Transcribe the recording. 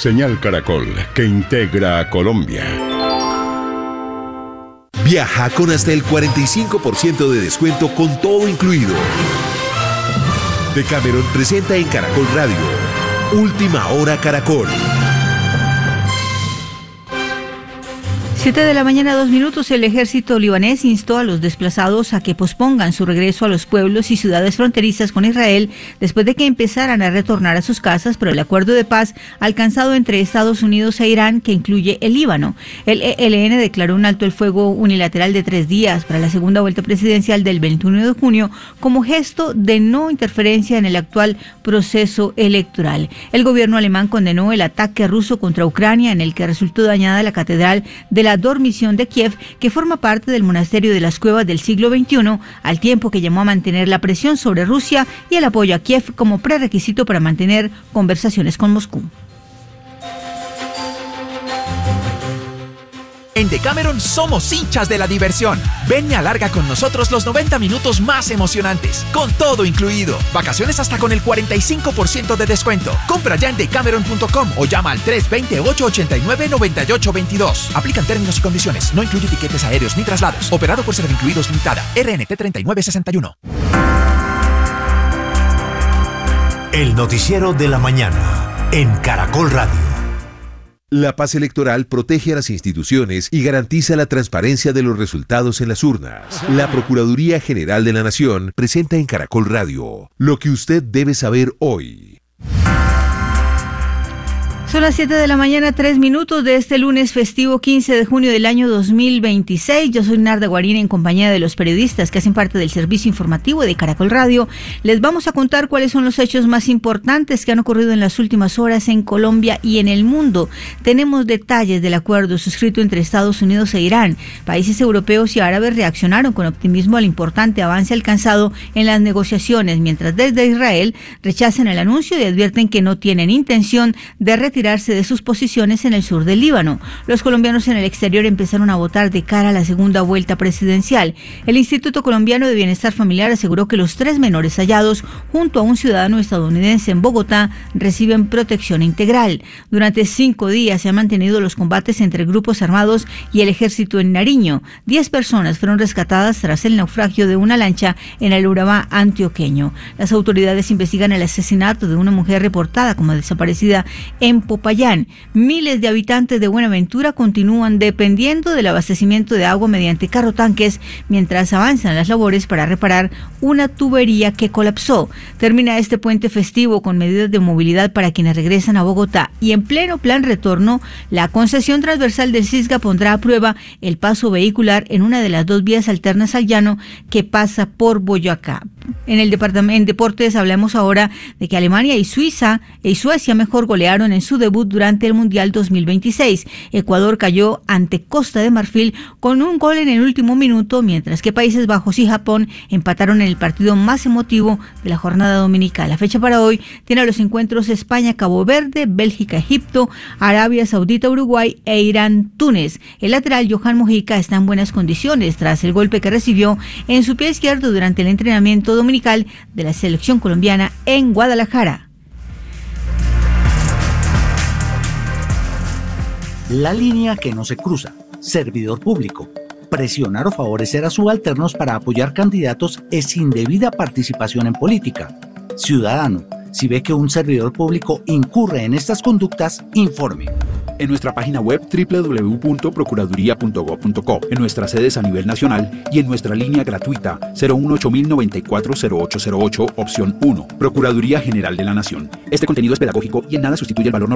Señal Caracol, que integra a Colombia. Viaja con hasta el 45% de descuento con todo incluido. Decameron presenta en Caracol Radio Última Hora Caracol. 7:02 a.m. El ejército libanés instó a los desplazados a que pospongan su regreso a los pueblos y ciudades fronterizas con Israel después de que empezaran a retornar a sus casas por el acuerdo de paz alcanzado entre Estados Unidos e Irán, que incluye el Líbano. El ELN declaró un alto el fuego unilateral de 3 días para la segunda vuelta presidencial del 21 de junio como gesto de no interferencia en el actual proceso electoral. El gobierno alemán condenó el ataque ruso contra Ucrania, en el que resultó dañada la catedral de la Dormición de Kiev, que forma parte del monasterio de las cuevas del siglo XXI, al tiempo que llamó a mantener la presión sobre Rusia y el apoyo a Kiev como prerequisito para mantener conversaciones con Moscú. En Decameron somos hinchas de la diversión. Ven y alarga con nosotros los 90 minutos más emocionantes, con todo incluido. Vacaciones hasta con el 45% de descuento. Compra ya en decameron.com o llama al 320-889-9822. Aplican términos y condiciones. No incluye tiquetes aéreos ni traslados. Operado por Servincluidos Limitada. RNT 3961. El noticiero de la mañana en Caracol Radio. La paz electoral protege a las instituciones y garantiza la transparencia de los resultados en las urnas. La Procuraduría General de la Nación presenta en Caracol Radio lo que usted debe saber hoy. Son las 7:03 a.m. de este lunes festivo 15 de junio del año 2026. Yo soy Narda Guarina, en compañía de los periodistas que hacen parte del servicio informativo de Caracol Radio. Les vamos a contar cuáles son los hechos más importantes que han ocurrido en las últimas horas en Colombia y en el mundo. Tenemos detalles del acuerdo suscrito entre Estados Unidos e Irán. Países europeos y árabes reaccionaron con optimismo al importante avance alcanzado en las negociaciones, mientras desde Israel rechazan el anuncio y advierten que no tienen intención de retirarse de sus posiciones en el sur del Líbano. Los colombianos en el exterior empezaron a votar de cara a la segunda vuelta presidencial. El Instituto Colombiano de Bienestar Familiar aseguró que los 3 menores hallados junto a un ciudadano estadounidense en Bogotá reciben protección integral. Durante 5 días se han mantenido los combates entre grupos armados y el ejército en Nariño. 10 personas fueron rescatadas tras el naufragio de una lancha en el Urabá antioqueño. Las autoridades investigan el asesinato de una mujer reportada como desaparecida en Popayán. Miles de habitantes de Buenaventura continúan dependiendo del abastecimiento de agua mediante carrotanques mientras avanzan las labores para reparar una tubería que colapsó. Termina este puente festivo con medidas de movilidad para quienes regresan a Bogotá, y en pleno plan retorno, la concesión transversal del Cisga pondrá a prueba el paso vehicular en una de las 2 vías alternas al llano que pasa por Boyacá. En deportes hablamos ahora de que Alemania y Suecia golearon en su debut durante el Mundial 2026. Ecuador cayó ante Costa de Marfil con un gol en el último minuto, mientras que Países Bajos y Japón empataron en el partido más emotivo de la jornada dominical. La fecha para hoy tiene los encuentros España-Cabo Verde, Bélgica-Egipto, Arabia Saudita-Uruguay e Irán-Túnez. El lateral Johan Mojica está en buenas condiciones tras el golpe que recibió en su pie izquierdo durante el entrenamiento dominical de la selección colombiana en Guadalajara. La línea que no se cruza. Servidor público. Presionar o favorecer a subalternos para apoyar candidatos es indebida participación en política. Ciudadano, si ve que un servidor público incurre en estas conductas, informe. En nuestra página web www.procuraduría.gov.co, en nuestras sedes a nivel nacional y en nuestra línea gratuita 018-094-0808, opción 1. Procuraduría General de la Nación. Este contenido es pedagógico y en nada sustituye el valor